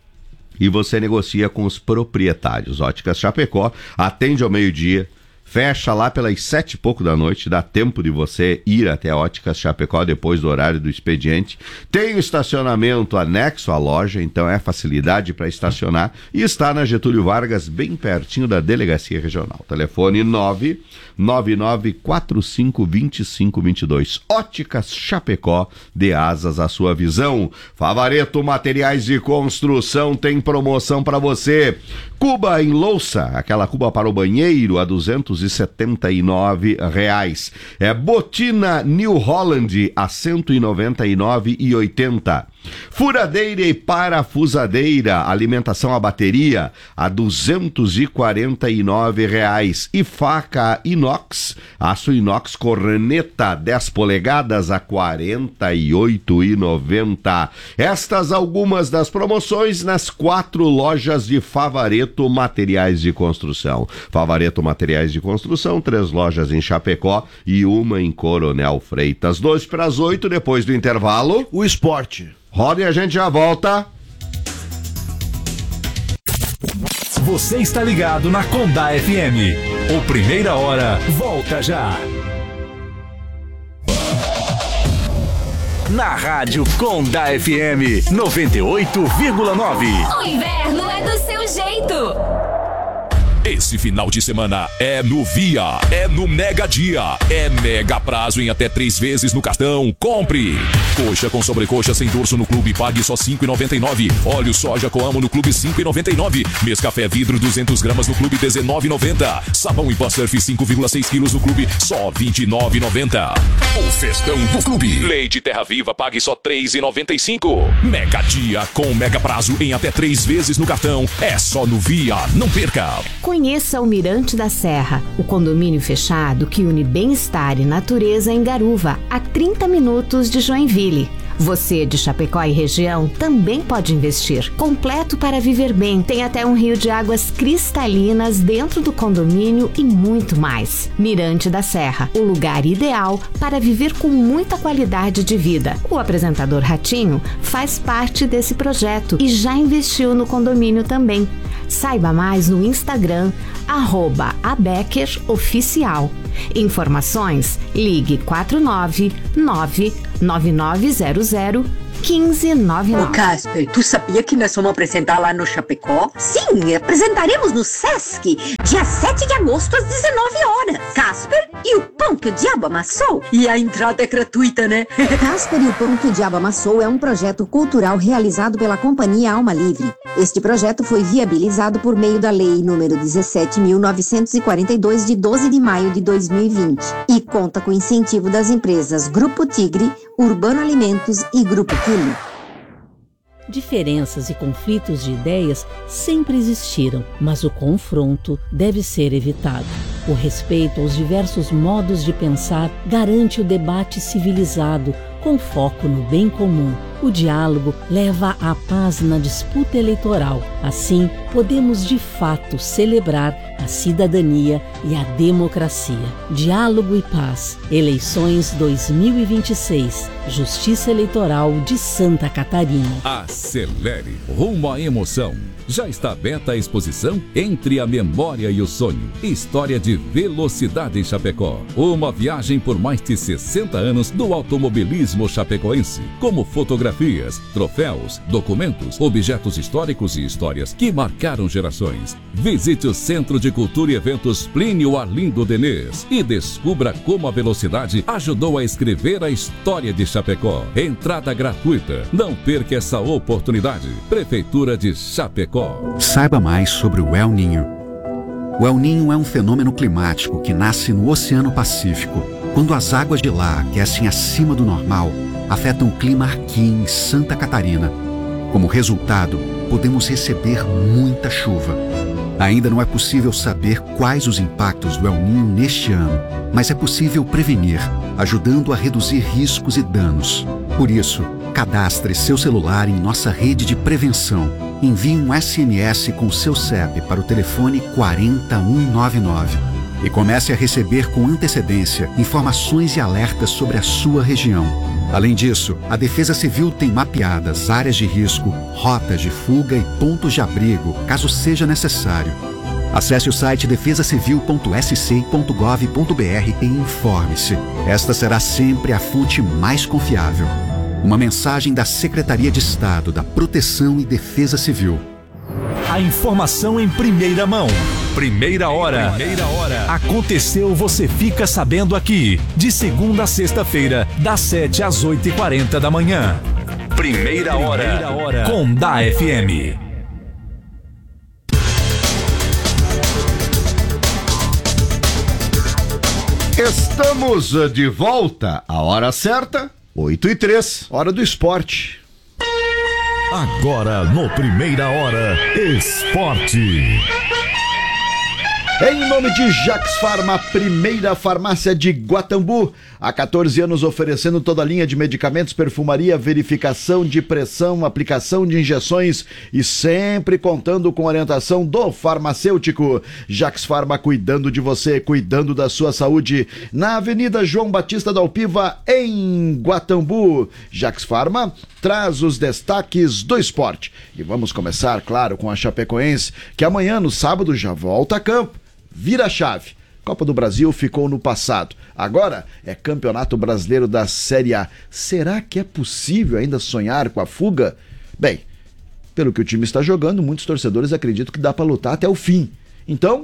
e você negocia com os proprietários. Óticas Chapecó atende ao meio-dia, fecha lá pelas sete e pouco da noite, dá tempo de você ir até a Óticas Chapecó depois do horário do expediente. Tem o estacionamento anexo à loja, então é facilidade para estacionar, e está na Getúlio Vargas, bem pertinho da Delegacia Regional. Telefone nove nove nove quatro cinco dois cinco dois dois. Óticas Chapecó, dê asas à sua visão. Favareto Materiais de Construção tem promoção para você. Cuba em louça, aquela cuba para o banheiro, a duzentos e setenta e nove reais. É Botina New Holland a cento e noventa e nove reais e oitenta centavos. Furadeira e parafusadeira, alimentação a bateria, a duzentos e quarenta e nove reais. E faca inox, aço inox corneta dez polegadas a quarenta e oito reais e noventa centavos. Estas algumas das promoções nas quatro lojas de Favareto Materiais de Construção. Favareto Materiais de Construção, três lojas em Chapecó e uma em Coronel Freitas. Dois para as oito, depois do intervalo. O esporte. Roda e a gente já volta. Você está ligado na Condá F M. O Primeira Hora volta já. Na Rádio Condá F M noventa e oito vírgula nove. O inverno é do seu jeito. Esse final de semana é no Via, é no Mega Dia, é mega prazo em até três vezes no cartão. Compre! Coxa com sobrecoxa sem dorso no clube, pague só cinco reais e noventa e nove centavos. Óleo soja Coamo no clube cinco reais e noventa e nove centavos. Nescafé vidro duzentas gramas no clube dezenove reais e noventa centavos. Sabão em pó surf cinco vírgula seis quilos no clube só vinte e nove reais e noventa centavos. O festão do clube. Leite Terra Viva, pague só três reais e noventa e cinco centavos. Mega Dia com mega prazo em até três vezes no cartão. É só no Via, não perca! Conheça o Mirante da Serra, o condomínio fechado que une bem-estar e natureza em Garuva, a trinta minutos de Joinville. Você de Chapecó e região também pode investir. Completo para viver bem. Tem até um rio de águas cristalinas dentro do condomínio e muito mais. Mirante da Serra, o lugar ideal para viver com muita qualidade de vida. O apresentador Ratinho faz parte desse projeto e já investiu no condomínio também. Saiba mais no Instagram, arroba Abecker Oficial. Informações, ligue quatro nove nove nove nove zero zero um cinco nove nove. Ô Casper, tu sabia que nós vamos apresentar lá no Chapecó? Sim, apresentaremos no Sesc, dia sete de agosto às dezenove horas. Casper e o Pão que o Diabo Amassou. E a entrada é gratuita, né? Casper e o Pão que o Diabo Amassou é um projeto cultural realizado pela Companhia Alma Livre. Este projeto foi viabilizado por meio da Lei número dezessete mil novecentos e quarenta e dois, de doze de maio de dois mil e vinte, e conta com incentivo das empresas Grupo Tigre, Urbano Alimentos e Grupo Quilo. Diferenças e conflitos de ideias sempre existiram, mas o confronto deve ser evitado. O respeito aos diversos modos de pensar garante o debate civilizado, com foco no bem comum. O diálogo leva à paz na disputa eleitoral. Assim, podemos de fato celebrar a cidadania e a democracia. Diálogo e paz. Eleições dois mil e vinte e seis. Justiça Eleitoral de Santa Catarina. Acelere rumo à emoção. Já está aberta a exposição Entre a Memória e o Sonho. História de velocidade em Chapecó. Uma viagem por mais de sessenta anos do automobilismo chapecoense. Como fotografias, troféus, documentos, objetos históricos e histórias que marcaram gerações. Visite o Centro de Cultura e Eventos Plínio Arlindo Denês e descubra como a velocidade ajudou a escrever a história de Chapecó. Entrada gratuita. Não perca essa oportunidade. Prefeitura de Chapecó. Saiba mais sobre o El Niño. O El Niño é um fenômeno climático que nasce no Oceano Pacífico. Quando as águas de lá aquecem acima do normal, afetam o clima aqui em Santa Catarina. Como resultado, podemos receber muita chuva. Ainda não é possível saber quais os impactos do El Niño neste ano, mas é possível prevenir, ajudando a reduzir riscos e danos. Por isso, cadastre seu celular em nossa rede de prevenção. Envie um S M S com seu C E P para o telefone quatro zero um nove nove e comece a receber com antecedência informações e alertas sobre a sua região. Além disso, a Defesa Civil tem mapeadas áreas de risco, rotas de fuga e pontos de abrigo, caso seja necessário. Acesse o site defesa civil ponto s c ponto gov ponto b r e informe-se. Esta será sempre a fonte mais confiável. Uma mensagem da Secretaria de Estado da Proteção e Defesa Civil. A informação em primeira mão. Primeira hora. Primeira hora. Aconteceu, você fica sabendo aqui. De segunda a sexta-feira, das sete às oito e quarenta da manhã. Primeira hora. Primeira hora. Com da F M. Estamos de volta. A hora certa, oito e três. Hora do esporte. Agora no Primeira Hora, esporte. Em nome de Jax Farma, primeira farmácia de Guatambu, há quatorze anos oferecendo toda a linha de medicamentos, perfumaria, verificação de pressão, aplicação de injeções e sempre contando com a orientação do farmacêutico. Jax Farma, cuidando de você, cuidando da sua saúde, na Avenida João Batista da Alpiva, em Guatambu. Jax Farma traz os destaques do esporte. E vamos começar, claro, com a Chapecoense, que amanhã, no sábado, já volta a campo. Vira a chave. Copa do Brasil ficou no passado. Agora é Campeonato Brasileiro da Série A. Será que é possível ainda sonhar com a fuga? Bem, pelo que o time está jogando, muitos torcedores acreditam que dá para lutar até o fim. Então,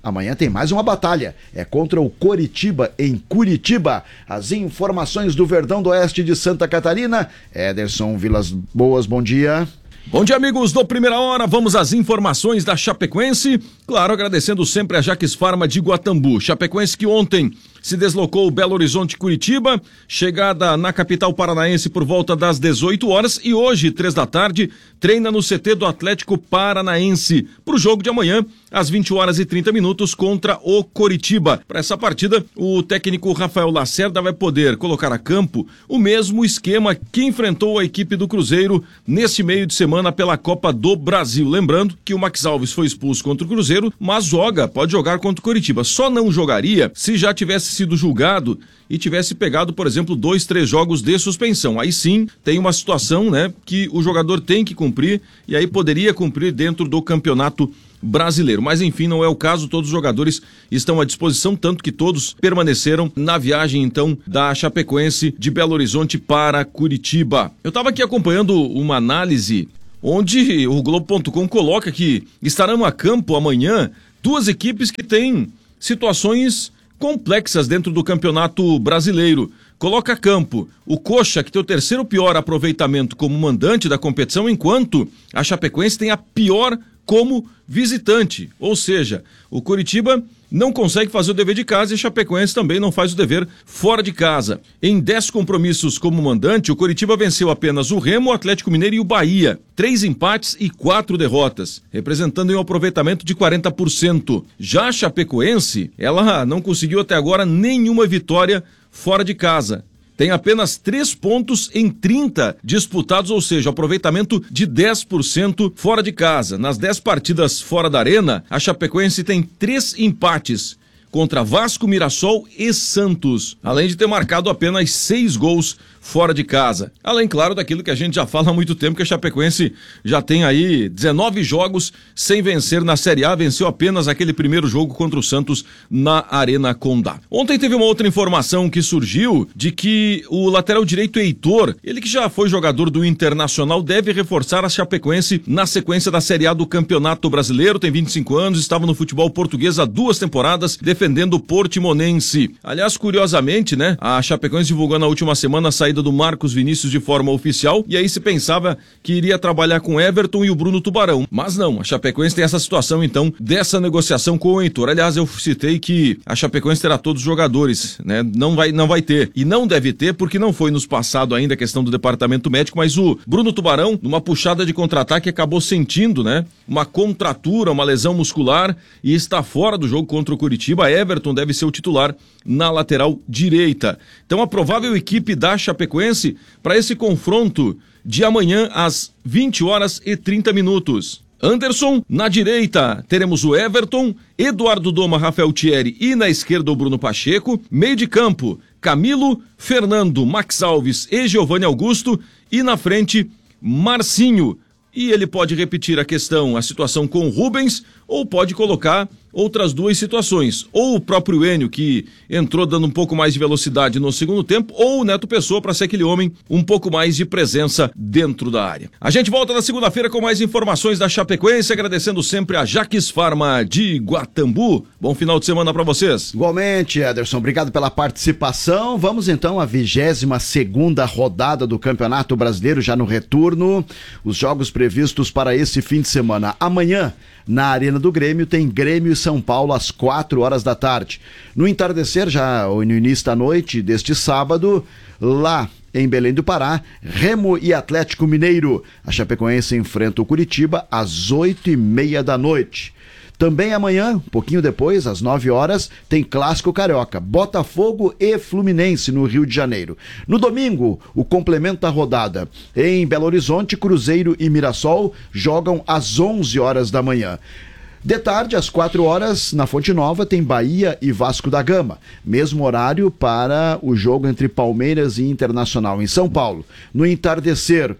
amanhã tem mais uma batalha. É contra o Coritiba, em Curitiba. As informações do Verdão do Oeste de Santa Catarina. Ederson Vilas Boas, bom dia. Bom dia, amigos do Primeira Hora. Vamos às informações da Chapecoense. Claro, agradecendo sempre a Jaques Farma de Guatambu. Chapecoense que ontem se deslocou Belo Horizonte, Curitiba, chegada na capital paranaense por volta das dezoito horas e hoje, três da tarde, treina no C T do Atlético Paranaense para o jogo de amanhã, às vinte horas e trinta minutos, contra o Coritiba. Para essa partida, o técnico Rafael Lacerda vai poder colocar a campo o mesmo esquema que enfrentou a equipe do Cruzeiro neste meio de semana pela Copa do Brasil. Lembrando que o Max Alves foi expulso contra o Cruzeiro, mas joga, pode jogar contra o Coritiba. Só não jogaria se já tivesse sido julgado e tivesse pegado, por exemplo, dois, três jogos de suspensão. Aí sim, tem uma situação, né, que o jogador tem que cumprir e aí poderia cumprir dentro do Campeonato Brasileiro. Mas enfim, não é o caso, todos os jogadores estão à disposição, tanto que todos permaneceram na viagem, então, da Chapecoense de Belo Horizonte para Curitiba. Eu estava aqui acompanhando uma análise onde o Globo ponto com coloca que estarão a campo amanhã duas equipes que têm situações complexas dentro do Campeonato Brasileiro. Coloca a campo o Coxa, que tem o terceiro pior aproveitamento como mandante da competição, enquanto a Chapecoense tem a pior como visitante. Ou seja, o Coritiba não consegue fazer o dever de casa e a Chapecoense também não faz o dever fora de casa. Em dez compromissos como mandante, o Coritiba venceu apenas o Remo, o Atlético Mineiro e o Bahia. Três empates e quatro derrotas, representando um aproveitamento de quarenta por cento. Já a Chapecoense, ela não conseguiu até agora nenhuma vitória fora de casa. Tem apenas três pontos em trinta disputados, ou seja, aproveitamento de dez por cento fora de casa. Nas dez partidas fora da arena, a Chapecoense tem três empates contra Vasco, Mirassol e Santos, além de ter marcado apenas seis gols fora de casa. Além, claro, daquilo que a gente já fala há muito tempo, que a Chapecoense já tem aí dezenove jogos sem vencer na Série A, venceu apenas aquele primeiro jogo contra o Santos na Arena Condá. Ontem teve uma outra informação que surgiu de que o lateral direito Heitor, ele que já foi jogador do Internacional, deve reforçar a Chapecoense na sequência da Série A do Campeonato Brasileiro, tem vinte e cinco anos, estava no futebol português há duas temporadas, defendendo o Portimonense. Aliás, curiosamente, né, a Chapecoense divulgou na última semana a saída do Marcos Vinícius de forma oficial, e aí se pensava que iria trabalhar com Everton e o Bruno Tubarão, mas não, a Chapecoense tem essa situação então dessa negociação com o Heitor. Aliás, eu citei que a Chapecoense terá todos os jogadores, né, não vai, não vai ter, e não deve ter porque não foi nos passado ainda a questão do departamento médico, mas o Bruno Tubarão, numa puxada de contra-ataque, acabou sentindo, né, uma contratura, uma lesão muscular e está fora do jogo contra o Curitiba. Everton deve ser o titular na lateral direita. Então a provável equipe da Chapecoense para esse confronto de amanhã às vinte horas e trinta minutos. Anderson, na direita teremos o Everton, Eduardo Doma, Rafael Thierry e na esquerda o Bruno Pacheco. Meio de campo, Camilo, Fernando, Max Alves e Giovanni Augusto, e na frente Marcinho. E ele pode repetir a questão, a situação com o Rubens, ou pode colocar outras duas situações. Ou o próprio Enio, que entrou dando um pouco mais de velocidade no segundo tempo, ou o Neto Pessoa, para ser aquele homem um pouco mais de presença dentro da área. A gente volta na segunda-feira com mais informações da Chapecoense, agradecendo sempre a Jaques Farma de Guatambu. Bom final de semana para vocês. Igualmente, Ederson, obrigado pela participação. Vamos então à vigésima segunda rodada do Campeonato Brasileiro, já no retorno. Os jogos previstos para esse fim de semana. Amanhã, na Arena do Grêmio, tem Grêmio e São Paulo às quatro horas da tarde. No entardecer, já no início da noite deste sábado, lá em Belém do Pará, Remo e Atlético Mineiro. A Chapecoense enfrenta o Curitiba às oito e meia da noite. Também amanhã, um pouquinho depois, às nove horas, tem Clássico Carioca, Botafogo e Fluminense no Rio de Janeiro. No domingo, o complemento da rodada. Em Belo Horizonte, Cruzeiro e Mirassol jogam às onze horas da manhã. De tarde, às quatro horas, na Fonte Nova, tem Bahia e Vasco da Gama. Mesmo horário para o jogo entre Palmeiras e Internacional em São Paulo. No entardecer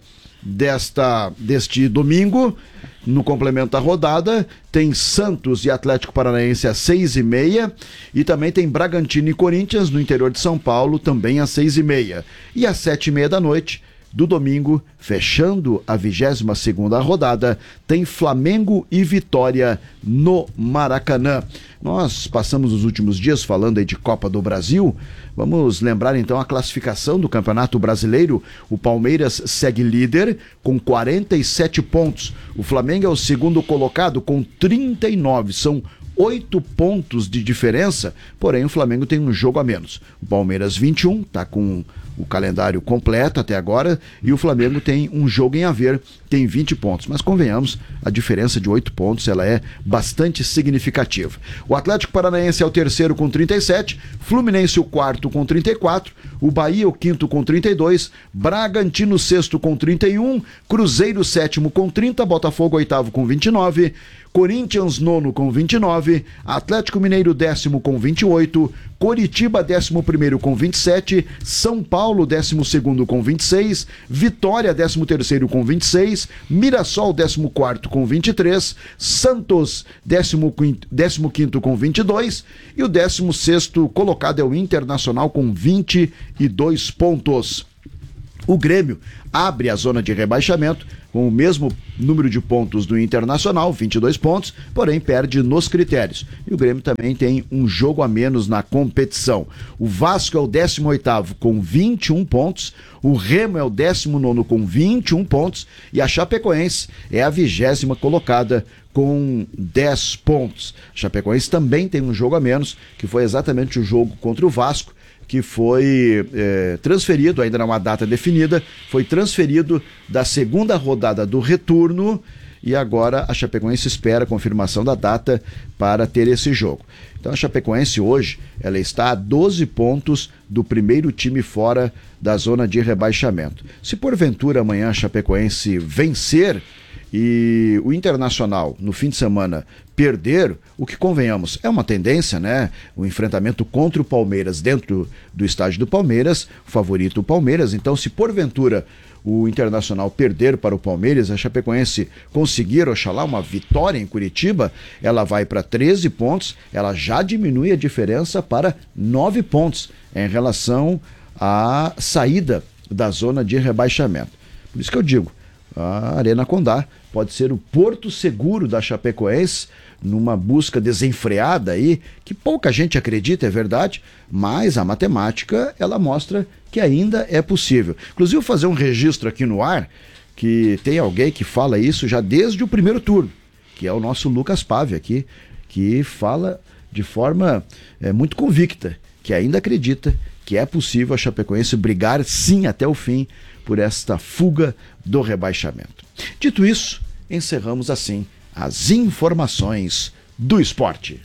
desta, deste domingo, no complemento da rodada, tem Santos e Atlético Paranaense às seis e meia, e também tem Bragantino e Corinthians no interior de São Paulo, também às seis e meia. E às sete e meia da noite, do domingo, fechando a vigésima segunda rodada, tem Flamengo e Vitória no Maracanã. Nós passamos os últimos dias falando aí de Copa do Brasil. Vamos lembrar então a classificação do Campeonato Brasileiro. O Palmeiras segue líder com quarenta e sete pontos. O Flamengo é o segundo colocado com trinta e nove. São oito pontos de diferença, porém o Flamengo tem um jogo a menos. O Palmeiras vinte e um, está com o calendário completo até agora, e o Flamengo tem um jogo em haver, tem vinte pontos. Mas convenhamos, a diferença de oito pontos ela é bastante significativa. O Atlético Paranaense é o terceiro com trinta e sete, Fluminense o quarto com trinta e quatro, o Bahia o quinto com trinta e dois, Bragantino sexto com trinta e um, Cruzeiro sétimo com trinta, Botafogo oitavo com vinte e nove, Corinthians nono com vinte e nove, Atlético Mineiro décimo com vinte e oito, Coritiba décimo primeiro com vinte e sete, São Paulo décimo segundo com vinte e seis, Vitória décimo terceiro com vinte e seis, Mirassol décimo quarto com vinte e três, Santos décimo quinto com vinte e dois e o décimo sexto colocado é o Internacional com vinte e dois pontos. O Grêmio abre a zona de rebaixamento com o mesmo número de pontos do Internacional, vinte e dois pontos, porém perde nos critérios. E o Grêmio também tem um jogo a menos na competição. O Vasco é o décimo oitavo com vinte e um pontos, o Remo é o décimo nono com vinte e um pontos e a Chapecoense é a vigésima colocada com dez pontos. A Chapecoense também tem um jogo a menos, que foi exatamente o jogo contra o Vasco, que foi é, transferido, ainda não há uma data definida, foi transferido da segunda rodada do retorno e agora a Chapecoense espera a confirmação da data para ter esse jogo. Então a Chapecoense hoje, ela está a doze pontos do primeiro time fora da zona de rebaixamento. Se porventura amanhã a Chapecoense vencer e o Internacional no fim de semana perder, o que convenhamos, é uma tendência, né? O enfrentamento contra o Palmeiras dentro do estádio do Palmeiras, o favorito o Palmeiras, então se porventura o Internacional perder para o Palmeiras, a Chapecoense conseguir, oxalá, uma vitória em Curitiba, ela vai para treze pontos, ela já diminui a diferença para nove pontos em relação à saída da zona de rebaixamento. Por isso que eu digo, a Arena Condá pode ser o porto seguro da Chapecoense numa busca desenfreada aí, que pouca gente acredita, é verdade, mas a matemática, ela mostra que ainda é possível. Inclusive, vou fazer um registro aqui no ar, que tem alguém que fala isso já desde o primeiro turno, que é o nosso Lucas Pave aqui, que fala de forma é, muito convicta, que ainda acredita que é possível a Chapecoense brigar sim até o fim por esta fuga do rebaixamento. Dito isso, encerramos assim as informações do esporte.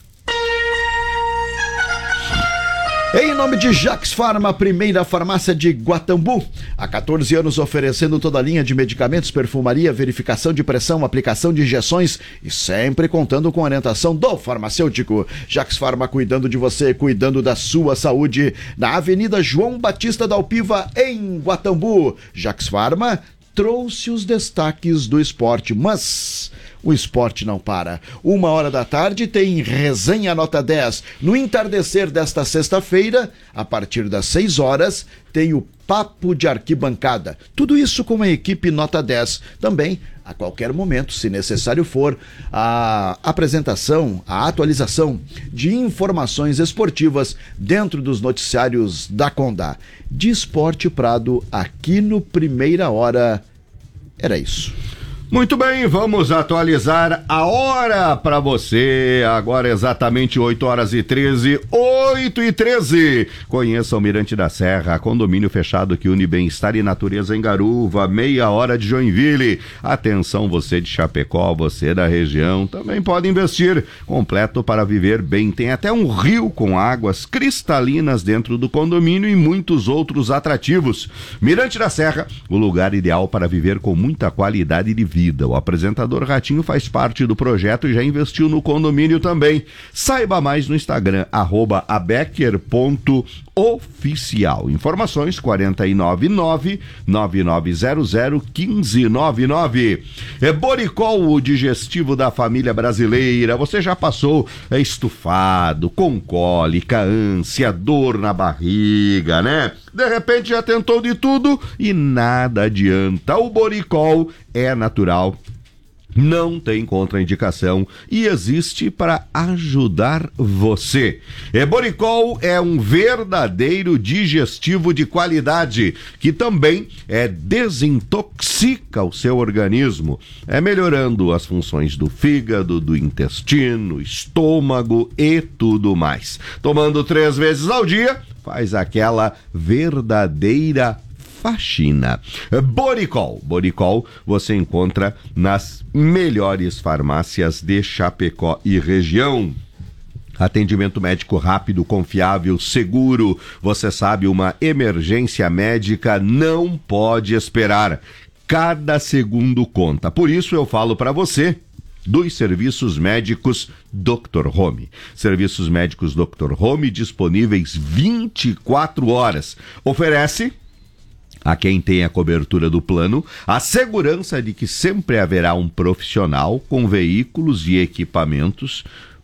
Em nome de Jax Farma, a primeira farmácia de Guatambu, há quatorze anos oferecendo toda a linha de medicamentos, perfumaria, verificação de pressão, aplicação de injeções e sempre contando com a orientação do farmacêutico. Jax Farma, cuidando de você, cuidando da sua saúde, na Avenida João Batista da Alpiva, em Guatambu. Jax Farma trouxe os destaques do esporte, mas o esporte não para. Uma hora da tarde tem Resenha Nota dez. No entardecer desta sexta-feira, a partir das seis horas, tem o Papo de Arquibancada. Tudo isso com a equipe Nota dez. Também, a qualquer momento, se necessário for, a apresentação, a atualização de informações esportivas dentro dos noticiários da Condá. De Esporte Prado, aqui no Primeira Hora. Era isso. Muito bem, vamos atualizar a hora para você. Agora exatamente oito horas e treze, oito e treze. Conheça o Mirante da Serra, condomínio fechado que une bem-estar e natureza em Garuva, meia hora de Joinville. Atenção, você de Chapecó, você da região, também pode investir. Completo para viver bem. Tem até um rio com águas cristalinas dentro do condomínio e muitos outros atrativos. Mirante da Serra, o lugar ideal para viver com muita qualidade de vida. O apresentador Ratinho faz parte do projeto e já investiu no condomínio também. Saiba mais no Instagram, arroba abecker ponto oficial. Informações quatro nove nove, nove nove zero zero, um cinco nove nove. É Boricol, o digestivo da família brasileira. Você já passou é, estufado, com cólica, ânsia, dor na barriga, né? De repente já tentou de tudo e nada adianta. O Boricol é natural, não tem contraindicação e existe para ajudar você. E Boricol é um verdadeiro digestivo de qualidade que também é desintoxica o seu organismo, é melhorando as funções do fígado, do intestino, estômago e tudo mais. Tomando três vezes ao dia, faz aquela verdadeira faxina. Boricol. Boricol você encontra nas melhores farmácias de Chapecó e região. Atendimento médico rápido, confiável, seguro. Você sabe, uma emergência médica não pode esperar. Cada segundo conta. Por isso eu falo para você dos serviços médicos doutor Home. Serviços médicos doutor Home disponíveis vinte e quatro horas. Oferece a quem tem a cobertura do plano a segurança de que sempre haverá um profissional com veículos e equipamentos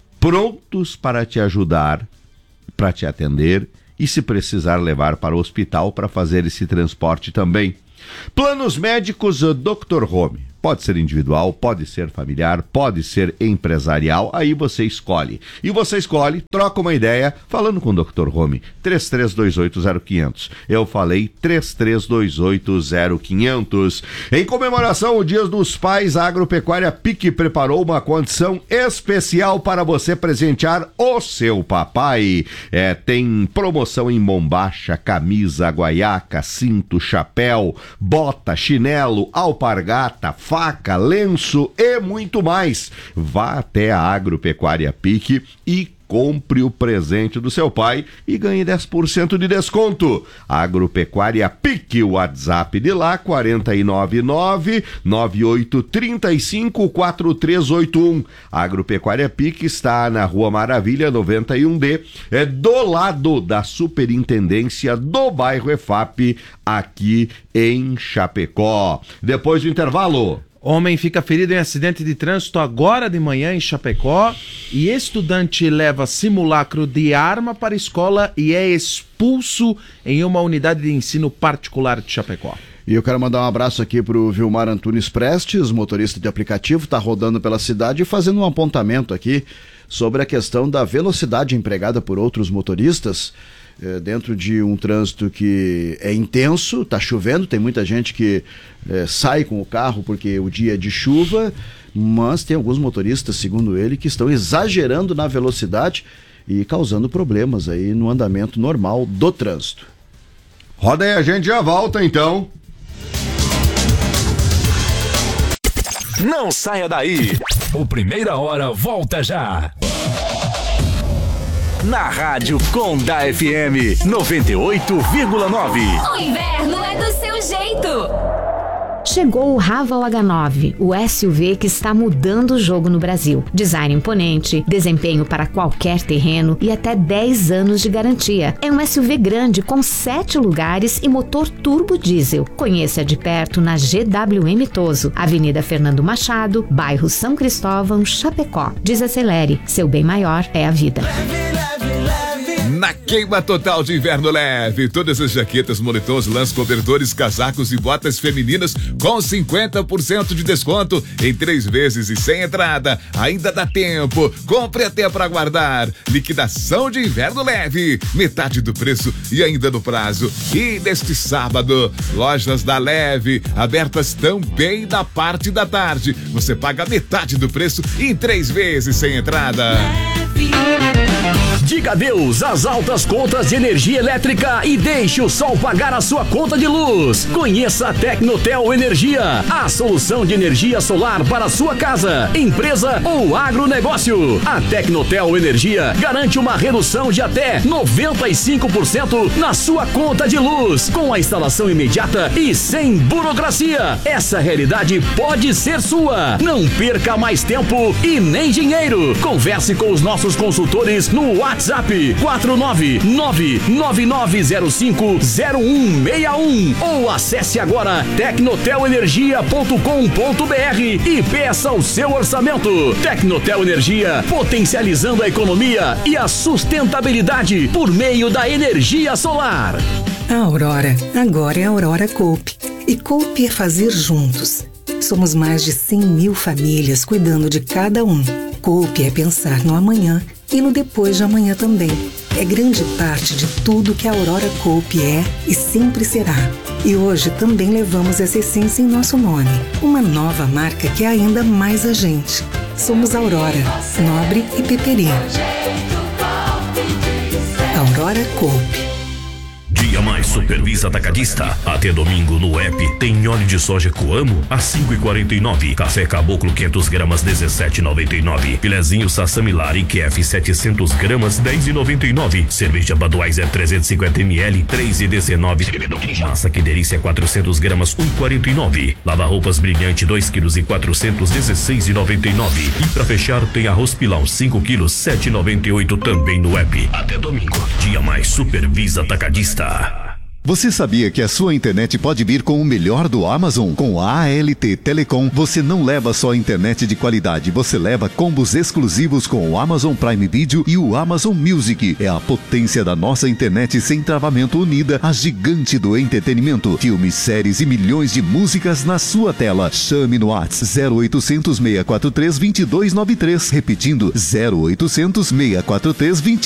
prontos para te ajudar, para te atender e, se precisar, levar para o hospital para fazer esse transporte também. Planos médicos doutor Home. Pode ser individual, pode ser familiar, pode ser empresarial, aí você escolhe. E você escolhe, troca uma ideia, falando com o doutor Home, três três dois oito zero zero zero zero. Eu falei três três dois oito zero zero zero zero. Em comemoração ao Dia dos Pais, a Agropecuária Pique preparou uma condição especial para você presentear o seu papai. É, tem promoção em bombacha, camisa, guaiaca, cinto, chapéu, bota, chinelo, alpargata, faca, lenço e muito mais. Vá até a Agropecuária Pique e compre o presente do seu pai e ganhe dez por cento de desconto. Agropecuária Pique, o WhatsApp de lá, quatro nove nove, nove oito três cinco, quatro três oito um. Agropecuária Pique está na Rua Maravilha noventa e um D, é do lado da Superintendência do bairro EFAP, aqui em Chapecó. Depois do intervalo. Homem fica ferido em acidente de trânsito agora de manhã em Chapecó e estudante leva simulacro de arma para a escola e é expulso em uma unidade de ensino particular de Chapecó. E eu quero mandar um abraço aqui pro Vilmar Antunes Prestes, motorista de aplicativo, tá rodando pela cidade e fazendo um apontamento aqui sobre a questão da velocidade empregada por outros motoristas é, dentro de um trânsito que é intenso, tá chovendo, tem muita gente que é, sai com o carro porque o dia é de chuva, mas tem alguns motoristas, segundo ele, que estão exagerando na velocidade e causando problemas aí no andamento normal do trânsito. Roda aí, a gente já volta então. Não saia daí. O Primeira Hora volta já. Na Rádio Conda F M noventa e oito vírgula nove. O inverno é do seu jeito. Chegou o Raval H nove, o S U V que está mudando o jogo no Brasil. Design imponente, desempenho para qualquer terreno e até dez anos de garantia. É um S U V grande com sete lugares e motor turbo diesel. Conheça de perto na G W M Toso, Avenida Fernando Machado, bairro São Cristóvão, Chapecó. Desacelere, seu bem maior é a vida. Na queima total de inverno leve, todas as jaquetas, moletons, lãs, cobertores, casacos e botas femininas com cinquenta por cento de desconto em três vezes e sem entrada. Ainda dá tempo, compre até para guardar. Liquidação de inverno leve, metade do preço e ainda no prazo. E neste sábado, lojas da Leve, abertas também da parte da tarde. Você paga metade do preço em três vezes sem entrada. Diga adeus às altas contas de energia elétrica e deixe o sol pagar a sua conta de luz. Conheça a Tecnotel Energia, a solução de energia solar para a sua casa, empresa ou agronegócio. A Tecnotel Energia garante uma redução de até noventa e cinco por cento na sua conta de luz, com a instalação imediata e sem burocracia. Essa realidade pode ser sua. Não perca mais tempo e nem dinheiro. Converse com os nossos consultores no WhatsApp WhatsApp quatro nove nove nove nove zero cinco zero um seis um ou acesse agora tecnotel energia ponto com ponto br e peça o seu orçamento. Tecnotel Energia, potencializando a economia e a sustentabilidade por meio da energia solar. A Aurora agora é a Aurora Coop. E Coop é fazer juntos. Somos mais de cem mil famílias cuidando de cada um. Coop é pensar no amanhã e no depois de amanhã também. É grande parte de tudo que a Aurora Coop é e sempre será. E hoje também levamos essa essência em nosso nome. Uma nova marca que é ainda mais a gente. Somos Aurora, Nobre e Peperi. Aurora Coop. Dia Mais Supervisa Atacadista. Até domingo no app tem óleo de soja Coamo a cinco e quarenta e nove. Café Caboclo quinhentas gramas dezessete e noventa e nove. Filezinho Sassamilar e Kef setecentas gramas dez e noventa e nove. Cerveja Budweiser trezentos e cinquenta mililitros três e dezenove. Massa Que Delícia quatrocentas gramas um e quarenta e nove. Lava roupas Brilhante dois quilos e quatrocentos dezesseis e noventa e nove. E pra fechar tem arroz Pilão cinco quilos sete e noventa e oito também no app. Até domingo. Dia Mais Supervisa Atacadista. Você sabia que a sua internet pode vir com o melhor do Amazon? Com a A L T Telecom, você não leva só internet de qualidade, você leva combos exclusivos com o Amazon Prime Video e o Amazon Music. É a potência da nossa internet sem travamento unida, a gigante do entretenimento. Filmes, séries e milhões de músicas na sua tela. Chame no WhatsApp zero oitocentos, seis quatro três, dois dois nove três, repetindo zero oitocentos, seis quatro três, dois